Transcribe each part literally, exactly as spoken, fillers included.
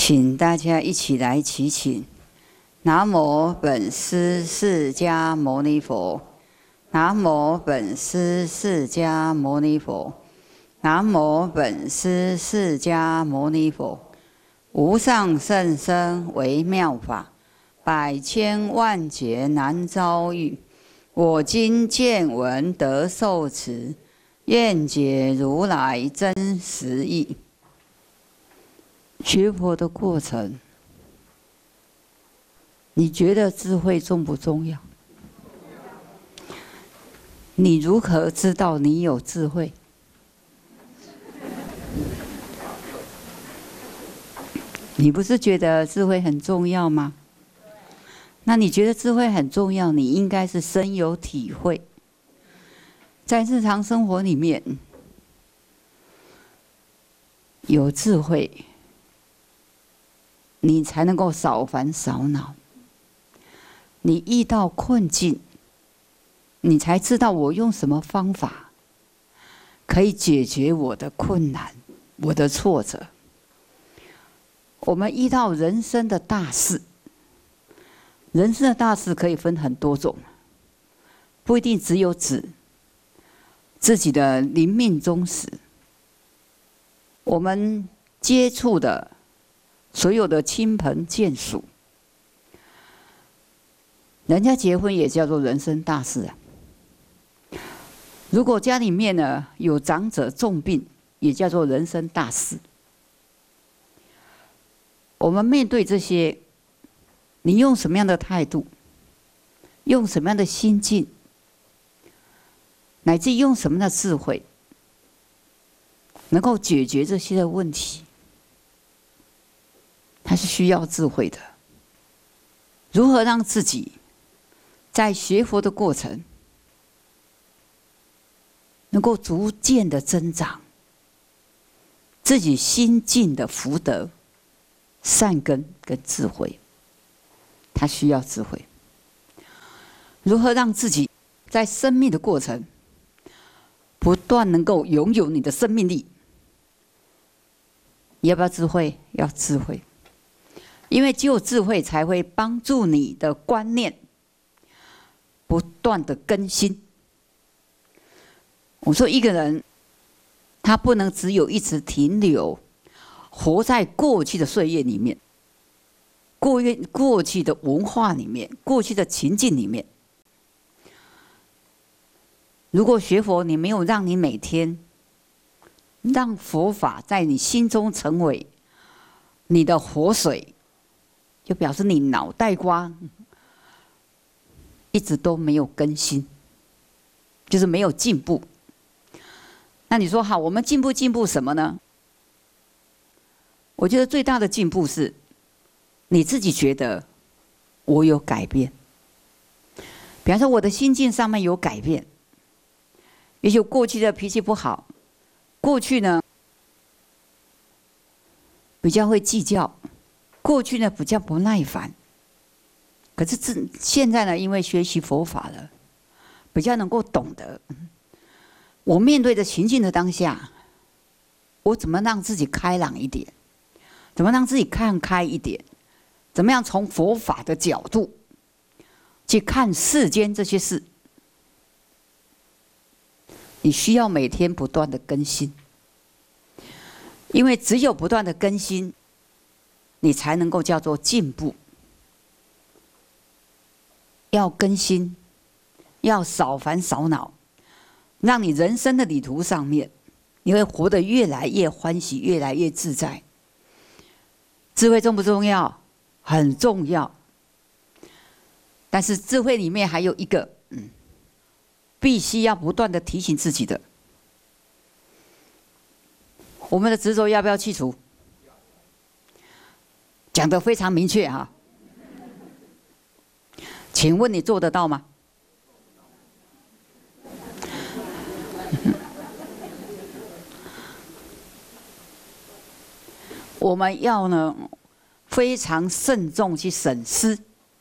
请大家一起来祈请。南无本师释迦牟尼佛，南无本师释迦牟尼佛，南无本师释迦牟尼佛。无上甚深微妙法，百千万劫难遭遇。我今见闻得受持，愿解如来真实义。学佛的过程，你觉得智慧重不重要？你如何知道你有智慧？你不是觉得智慧很重要吗？那你觉得智慧很重要，你应该是深有体会，在日常生活里面有智慧，你才能够少烦少恼。你遇到困境，你才知道我用什么方法可以解决我的困难、我的挫折。我们遇到人生的大事，人生的大事可以分很多种，不一定只有指自己的临命终时。我们接触的所有的亲朋眷属，人家结婚也叫做人生大事啊。如果家里面呢有长者重病，也叫做人生大事。我们面对这些，你用什么样的态度，用什么样的心境，乃至用什么样的智慧，能够解决这些的问题，它是需要智慧的。如何让自己在学佛的过程，能够逐渐的增长自己心境的福德、善根跟智慧，它需要智慧。如何让自己在生命的过程，不断能够拥有你的生命力？要不要智慧？要智慧。因为只有智慧才会帮助你的观念不断的更新。我说一个人，他不能只有一直停留活在过去的岁月里面，过去过去的文化里面，过去的情境里面。如果学佛，你没有让你每天让佛法在你心中成为你的活水，就表示你脑袋瓜一直都没有更新，就是没有进步。那你说好，我们进步进步什么呢？我觉得最大的进步是你自己觉得我有改变。比方说我的心境上面有改变，也许过去的脾气不好，过去呢比较会计较，过去呢比较不耐烦。可是自现在呢，因为学习佛法了，比较能够懂得，我面对着情境的当下，我怎么让自己开朗一点，怎么让自己看开一点，怎么样从佛法的角度去看世间这些事。你需要每天不断的更新，因为只有不断的更新，你才能够叫做进步。要更新，要少烦少恼，让你人生的旅途上面，你会活得越来越欢喜，越来越自在。智慧重不重要？很重要。但是智慧里面还有一个，嗯，必须要不断的提醒自己的，我们的执着要不要去除？讲得非常明确哈。请问你做得到吗？我们要呢非常慎重去审视。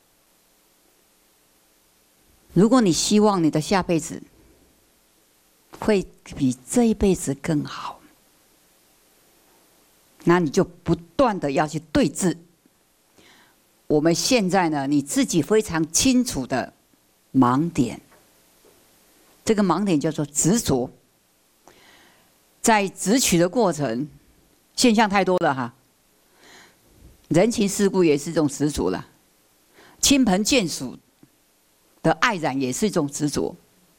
如果你希望你的下辈子会比这一辈子更好， 那你就不断的要去对治。我们现在呢，你自己非常清楚的盲点，这个盲点叫做执着。在执取的过程，现象太多了哈。人情世故也是一种执着了，亲朋眷属的爱染也是一种执着。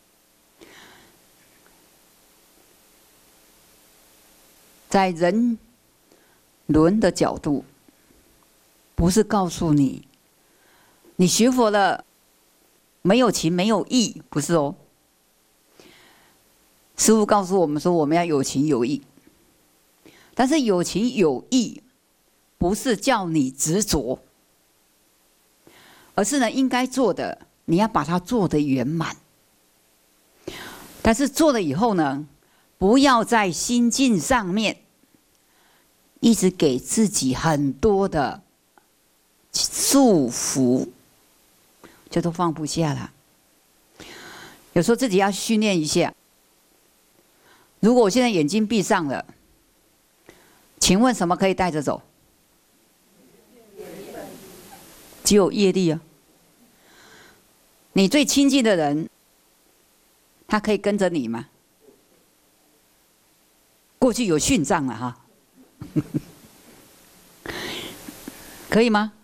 在人伦的角度，不是告诉你，你学佛了没有情没有义，不是哦。师父告诉我们说，我们要有情有义，但是有情有义，不是叫你执着，而是呢，应该做的，你要把它做得圆满。但是做了以后呢，不要在心境上面一直给自己很多的束缚，就都放不下了。有时候自己要训练一下。如果我现在眼睛闭上了，请问什么可以带着走？只有业力啊。你最亲近的人，他可以跟着你吗？过去有殉葬了哈，可以吗？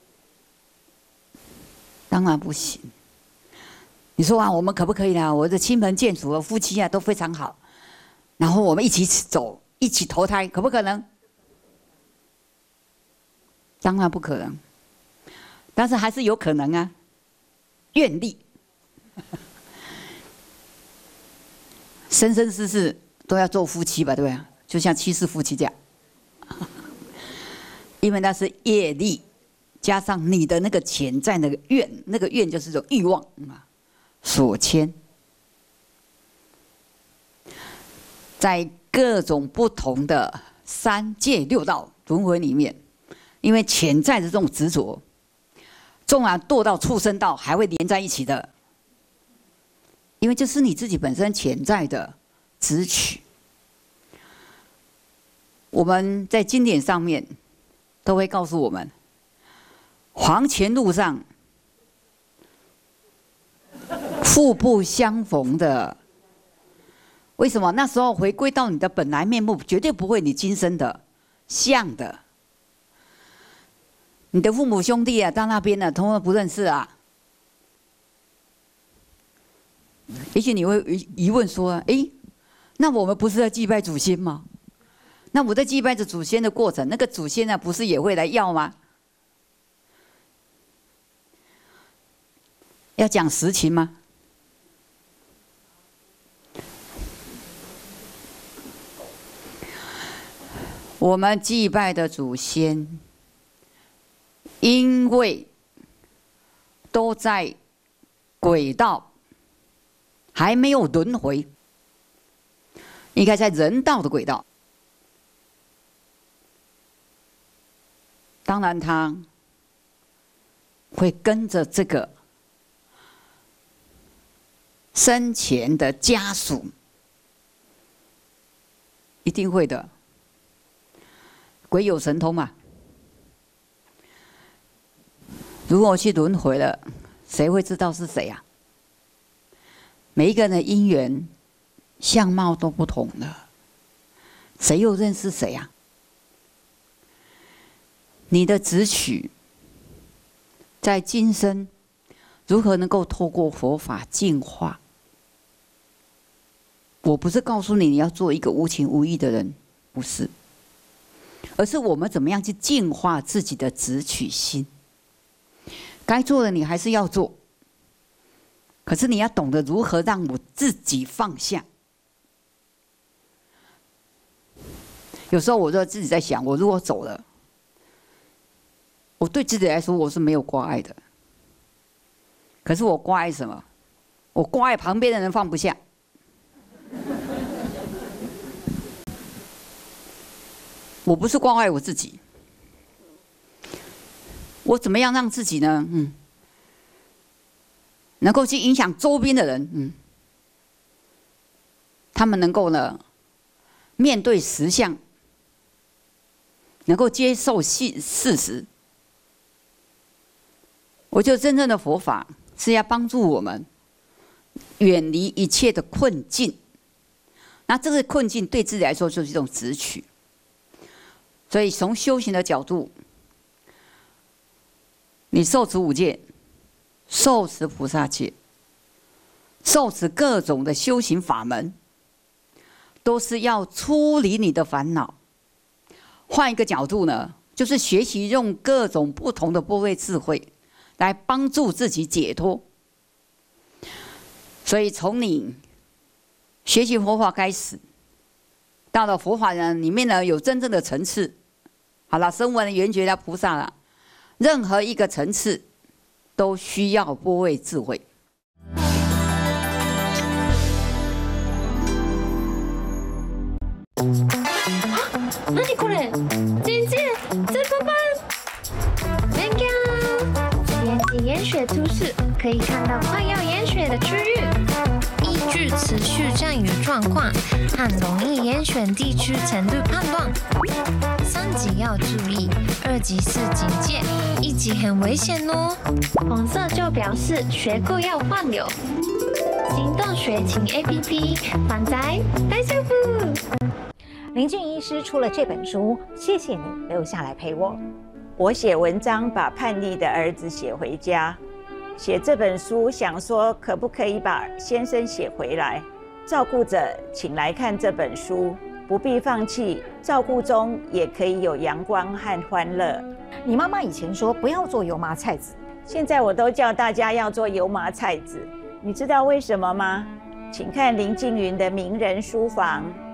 当然不行。你说啊，我们可不可以呢？我的亲朋眷属、夫妻啊都非常好，然后我们一起走，一起投胎，可不可能？当然不可能。但是还是有可能啊，愿力，生生世世都要做夫妻吧，对不对？就像七世夫妻这样，因为那是业力，加上你的那个潜在那个愿，那个愿就是一种欲望啊，所牵，在各种不同的三界六道轮回里面，因为潜在的这种执着。纵然堕到畜生道，还会连在一起的，因为这是你自己本身潜在的执取。我们在经典上面都会告诉我们，黄泉路上互不相逢的。为什么？那时候回归到你的本来面目，绝对不会你今生的像的。你的父母兄弟啊，到那边呢，通通不认识啊。也许你会疑问说：“哎，那我们不是在祭拜祖先吗？那我在祭拜着祖先的过程，那个祖先呢，不是也会来要吗？要讲实情吗？”我们祭拜的祖先。因为都在轨道，还没有轮回，应该在人道的轨道。当然，他会跟着这个生前的家属，一定会的。鬼有神通嘛。如果我去轮回了，谁会知道是谁啊？每一个人的因缘、相貌都不同的，谁又认识谁啊？你的执取，在今生如何能够透过佛法净化？我不是告诉你你要做一个无情无义的人，不是，而是我们怎么样去净化自己的执取心。该做的你还是要做，可是你要懂得如何让我自己放下。有时候我就自己在想，我如果走了，我对自己来说我是没有挂碍的。可是我挂碍什么？我挂碍旁边的人放不下。我不是挂碍我自己。我怎么样让自己呢？嗯，能够去影响周边的人，嗯，他们能够呢面对实相， 能够接受事事实。我觉得真正的佛法是要帮助我们远离一切的困境。那这个困境对自己来说就是一种直取。所以从修行的角度，你受持五戒，受持菩萨戒，受持各种的修行法门，都是要出离你的烦恼。换一个角度呢，就是学习用各种不同的般若智慧来帮助自己解脱。所以从你学习佛法开始，到了佛法呢里面呢有真正的层次。好了，声闻缘觉的菩萨了，任何一个层次都需要般若智慧。 何これ？姐姐在帮帮。人家点击研学图示，可以看到快要研学的区域，依据持续降雨状况和容易严选地区程度判断。三级要注意，二级是警戒，一级很危险哦。红色就表示学过要换流。行动学琴 A P P 反载大丈夫。 林俊医师出了这本书，谢谢你留下来陪我。 我写文章把叛逆的儿子写回家，写这本书想说可不可以把先生写回来？照顾者请来看这本书，不必放弃，照顾中也可以有阳光和欢乐。 你妈妈以前说不要做油麻菜籽， 现在我都叫大家要做油麻菜籽，你知道为什么吗？请看林静云的名人书房。